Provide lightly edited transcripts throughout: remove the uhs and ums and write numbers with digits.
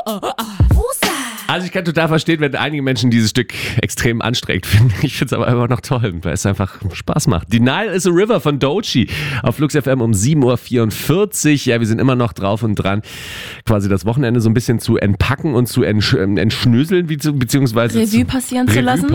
Also ich kann total verstehen, wenn einige Menschen dieses Stück extrem anstrengend finden. Ich finde es aber immer noch toll, weil es einfach Spaß macht. The Nile is a River von Doechii auf Flux FM um 7.44 Uhr. Ja, wir sind immer noch drauf und dran, quasi das Wochenende so ein bisschen zu entpacken und zu entschnöseln, beziehungsweise Revue passieren zu lassen.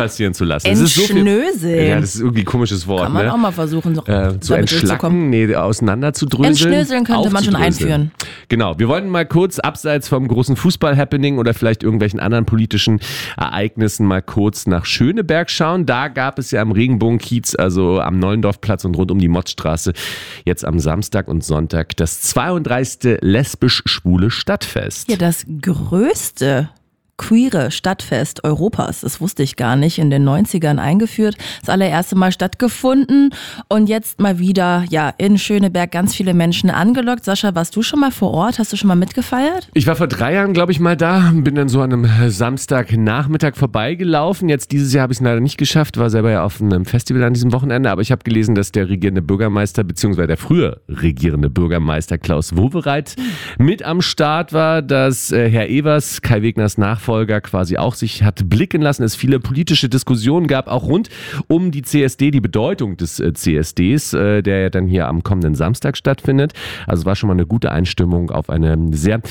Entschnöseln? Ja, das ist irgendwie ein komisches Wort. Kann man auch mal versuchen, zu entschlacken, auseinanderzudröseln. Entschnöseln könnte man schon einführen. Genau, wir wollten mal kurz abseits vom großen Fußball-Happening oder vielleicht irgendwelchen anderen politischen Ereignissen mal kurz nach Schöneberg schauen. Da gab es ja am Regenbogenkiez, also am Neulendorfplatz und rund um die Motzstraße, jetzt am Samstag und Sonntag das 32. lesbisch-schwule Stadtfest. Ja, das größte queere Stadtfest Europas. Das wusste ich gar nicht. In den 90ern eingeführt. Das allererste Mal stattgefunden und jetzt mal wieder in Schöneberg ganz viele Menschen angelockt. Sascha, warst du schon mal vor Ort? Hast du schon mal mitgefeiert? Ich war vor 3 Jahren, glaube ich, mal da. Bin dann so an einem Samstagnachmittag vorbeigelaufen. Jetzt dieses Jahr habe ich es leider nicht geschafft. War selber ja auf einem Festival an diesem Wochenende. Aber ich habe gelesen, dass der regierende Bürgermeister, beziehungsweise der früher regierende Bürgermeister Klaus Wowereit mit am Start war. Dass Herr Evers, Kai Wegners Nachfolger, quasi auch sich hat blicken lassen, es viele politische Diskussionen gab, auch rund um die CSD, die Bedeutung des CSDs, der ja dann hier am kommenden Samstag stattfindet. Also es war schon mal eine gute Einstimmung auf eine sehr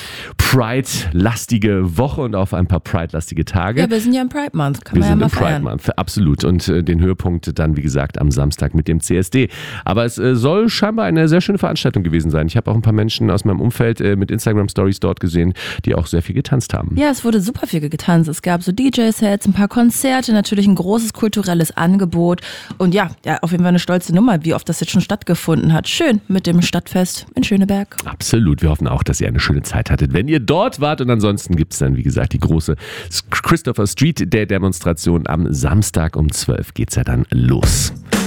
Pride-lastige Woche und auf ein paar Pride-lastige Tage. Ja, wir sind ja im Pride Month, kann man ja mal feiern. Wir sind im Pride Month, absolut. Und den Höhepunkt dann, wie gesagt, am Samstag mit dem CSD. Aber es soll scheinbar eine sehr schöne Veranstaltung gewesen sein. Ich habe auch ein paar Menschen aus meinem Umfeld mit Instagram-Stories dort gesehen, die auch sehr viel getanzt haben. Ja, es wurde super viel getanzt. Es gab so DJ-Sets, ein paar Konzerte, natürlich ein großes kulturelles Angebot und ja, auf jeden Fall eine stolze Nummer, wie oft das jetzt schon stattgefunden hat. Schön mit dem Stadtfest in Schöneberg. Absolut. Wir hoffen auch, dass ihr eine schöne Zeit hattet, wenn ihr dort wart. Und ansonsten gibt es dann, wie gesagt, die große Christopher Street Day Demonstration am Samstag um 12 geht's ja dann los.